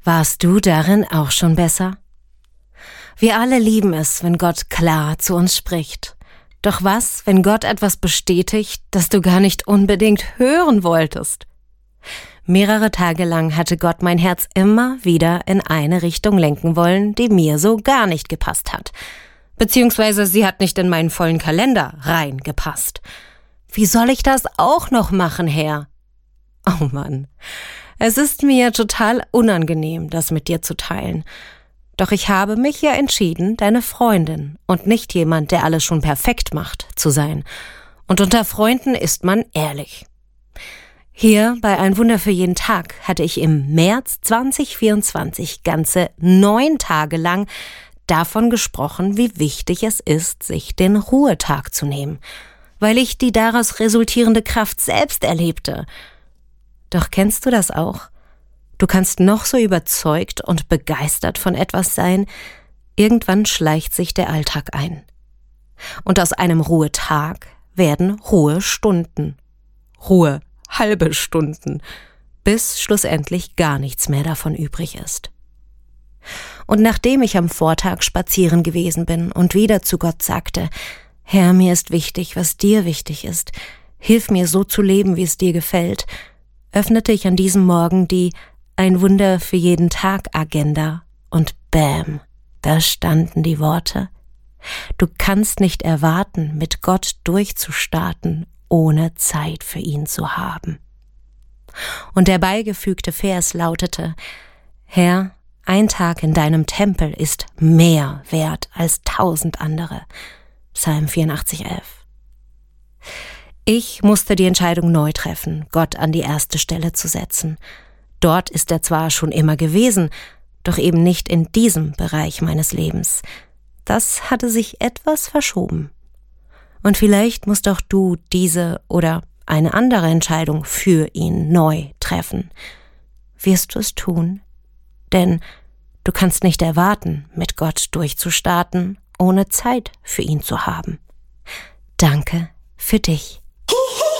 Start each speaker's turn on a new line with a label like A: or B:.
A: Warst du darin auch schon besser? Wir alle lieben es, wenn Gott klar zu uns spricht. Doch was, wenn Gott etwas bestätigt, das du gar nicht unbedingt hören wolltest? Mehrere Tage lang hatte Gott mein Herz immer wieder in eine Richtung lenken wollen, die mir so gar nicht gepasst hat. Beziehungsweise sie hat nicht in meinen vollen Kalender reingepasst. Wie soll ich das auch noch machen, Herr? Oh Mann, es ist mir total unangenehm, das mit dir zu teilen. Doch ich habe mich ja entschieden, deine Freundin und nicht jemand, der alles schon perfekt macht, zu sein. Und unter Freunden ist man ehrlich. Hier bei Ein Wunder für jeden Tag hatte ich im März 2024 ganze 9 Tage lang davon gesprochen, wie wichtig es ist, sich den Ruhetag zu nehmen, weil ich die daraus resultierende Kraft selbst erlebte. Doch kennst du das auch? Du kannst noch so überzeugt und begeistert von etwas sein, irgendwann schleicht sich der Alltag ein. Und aus einem Ruhetag werden Ruhestunden. Halbe Stunden, bis schlussendlich gar nichts mehr davon übrig ist. Und nachdem ich am Vortag spazieren gewesen bin und wieder zu Gott sagte, Herr, mir ist wichtig, was dir wichtig ist, hilf mir so zu leben, wie es dir gefällt, öffnete ich an diesem Morgen die Ein Wunder für jeden Tag Agenda und bäm, da standen die Worte. Du kannst nicht erwarten, mit Gott durchzustarten, ohne Zeit für ihn zu haben. Und der beigefügte Vers lautete, Herr, ein Tag in deinem Tempel ist mehr wert als 1000 andere. Psalm 84,11. Ich musste die Entscheidung neu treffen, Gott an die erste Stelle zu setzen. Dort ist er zwar schon immer gewesen, doch eben nicht in diesem Bereich meines Lebens. Das hatte sich etwas verschoben. Und vielleicht musst auch du diese oder eine andere Entscheidung für ihn neu treffen. Wirst du es tun? Denn du kannst nicht erwarten, mit Gott durchzustarten, ohne Zeit für ihn zu haben. Danke für dich.